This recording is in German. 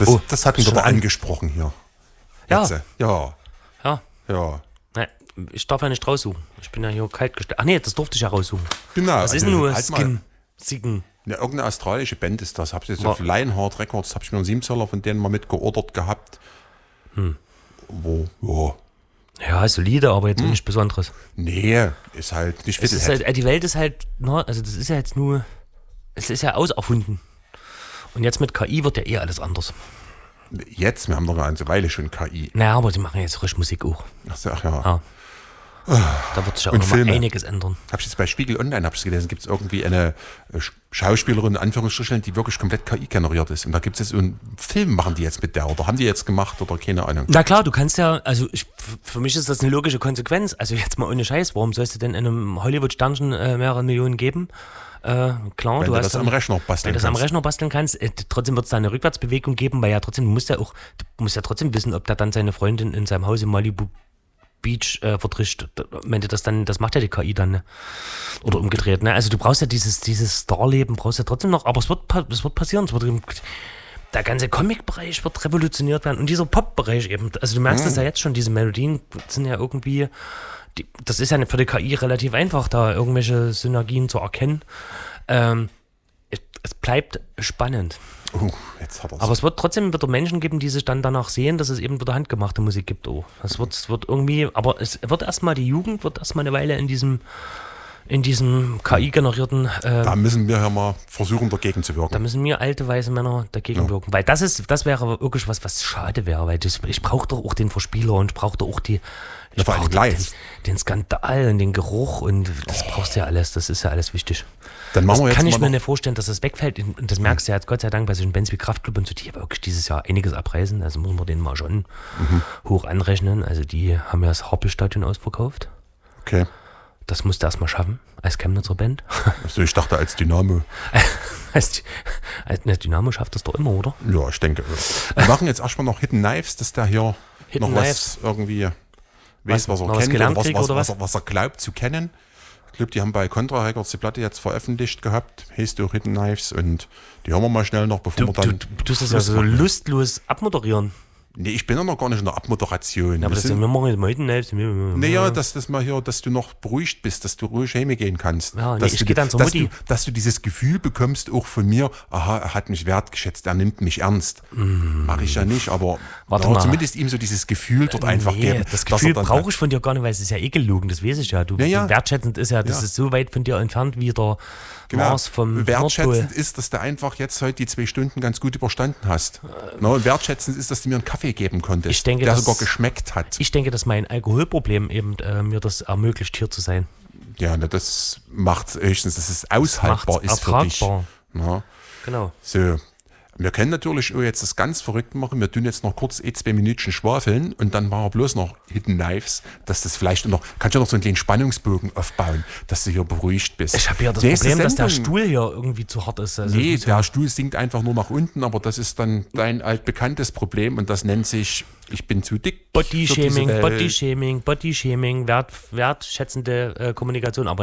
Das hatten wir da angesprochen hier. Ja. Jetzt, ja. Ja. Nein, ich darf ja nicht raussuchen. Ich bin ja hier kalt gestellt. Ach nee, das durfte ich ja raussuchen. Genau. Das ist nur Siegen. Ja, irgendeine australische Band ist das. Habe ich jetzt auf Lionheart Records, habe ich mir einen 7-Zöller von denen mal mitgeordert gehabt. Ja, solide, aber jetzt nichts Besonderes. Nee, ist halt nicht Es ist halt, die Welt ist halt, also das ist ja jetzt nur, es ist ja auserfunden. Und jetzt mit KI wird ja eher alles anders. Jetzt, wir haben doch eine ganze Weile schon KI. Naja, aber die machen jetzt frisch Musik auch. Ach ja. Da wird sich ja auch noch mal einiges ändern. Habe ich jetzt bei Spiegel Online gelesen, gibt es irgendwie eine Schauspielerin, in Anführungsstrichen, die wirklich komplett KI generiert ist. Und da gibt es jetzt einen Film, machen die jetzt mit der, oder haben die jetzt gemacht, oder keine Ahnung. Na klar, du kannst ja, also für mich ist das eine logische Konsequenz. Also jetzt mal ohne Scheiß, warum sollst du denn einem Hollywood-Sternchen mehrere Millionen geben? Klar, weil du das am Rechner basteln kannst. Trotzdem wird es da eine Rückwärtsbewegung geben, weil ja trotzdem, du musst ja trotzdem wissen, ob der dann seine Freundin in seinem Haus in Malibu Beach vertrischt. Wenn du das macht ja die KI dann, ne? Oder umgedreht, ne? Also du brauchst ja dieses Starleben, brauchst ja trotzdem noch, aber es wird passieren, der ganze Comic-Bereich wird revolutioniert werden und dieser Pop-Bereich eben, also du merkst das ja jetzt schon, diese Melodien sind ja irgendwie, das ist ja für die KI relativ einfach, da irgendwelche Synergien zu erkennen. Es bleibt spannend. Jetzt hat er's. Aber es wird trotzdem wieder Menschen geben, die sich dann danach sehen, dass es eben wieder handgemachte Musik gibt. Es wird irgendwie, aber es wird erstmal, die Jugend wird erstmal eine Weile in diesem KI-generierten... da müssen wir ja mal versuchen, dagegen zu wirken. Da müssen wir alte, weiße Männer dagegen wirken. Weil das wäre wirklich was schade wäre, weil ich brauche doch auch den Verspieler und ich brauche doch auch den Skandal und den Geruch und das brauchst du ja alles, das ist ja alles wichtig. Dann machen wir jetzt kann ich mir nicht vorstellen, dass das wegfällt und das merkst du ja jetzt Gott sei Dank bei solchen Bands wie Kraftklub und so, die aber wirklich dieses Jahr einiges abreißen, also muss man denen mal schon hoch anrechnen, also die haben ja das Happelstadion ausverkauft. Okay. Das musst du erstmal schaffen, als Chemnitzer Band. Also ich dachte als Dynamo. als Dynamo schafft das doch immer, oder? Ja, ich denke. Wir machen jetzt erstmal noch Hidden Knives, dass der hier Hidden noch Knives. was irgendwie weiß, was er kennt oder was er glaubt zu kennen. Ich glaube, die haben bei Contra Records die Platte jetzt veröffentlicht gehabt, heißt auch Hidden Knives und die hören wir mal schnell noch, bevor wir dann... Du tust das ja so lustlos abmoderieren. Nee, ich bin ja noch gar nicht in der Abmoderation. Ja, aber wir machen jetzt mal Hidden Knives. Naja, dass mal hier, dass du noch beruhigt bist, dass du ruhig heimgehen kannst. Ja, nee, ich gehe dann zur Mutti. Dass du dieses Gefühl bekommst, auch von mir, aha, er hat mich wertgeschätzt, er nimmt mich ernst. Mache ich ja nicht, aber zumindest ihm so dieses Gefühl dort einfach geben. Das Gefühl brauche ich von dir gar nicht, weil es ist ja gelogen, das weiß ich ja. Wertschätzend ist ja, das ist so weit von dir entfernt wie der Mars vom wertschätzend Nordpol. ist, dass du einfach jetzt heute die 2 Stunden ganz gut überstanden hast. Und wertschätzend ist, dass du mir einen Kaffee geben konntest, der sogar geschmeckt hat. Ich denke, dass mein Alkoholproblem eben mir das ermöglicht, hier zu sein. Ja, das macht höchstens, dass es aushaltbar ist für dich. Na? Genau. So. Wir können natürlich auch jetzt das ganz verrückt machen. Wir tun jetzt noch kurz 2 Minütchen schwafeln und dann machen wir bloß noch Hidden Knives, dass das vielleicht noch, kannst du noch so einen kleinen Spannungsbogen aufbauen, dass du hier beruhigt bist. Ich habe ja das Problem, dass der Stuhl hier irgendwie zu hart ist. Also nee, der Stuhl sinkt einfach nur nach unten, aber das ist dann dein altbekanntes Problem und das nennt sich, ich bin zu dick. Body-Shaming, wertschätzende Kommunikation, aber